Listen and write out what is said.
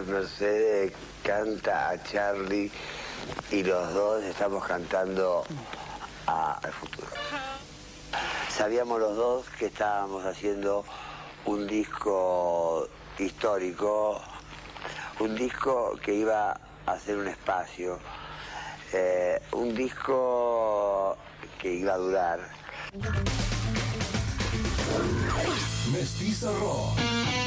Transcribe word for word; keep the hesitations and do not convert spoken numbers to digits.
Mercedes canta a Charlie y los dos estamos cantando a, al futuro. Sabíamos los dos que estábamos haciendo un disco histórico, un disco que iba a hacer un espacio, eh, un disco que iba a durar. Mestiza Rock.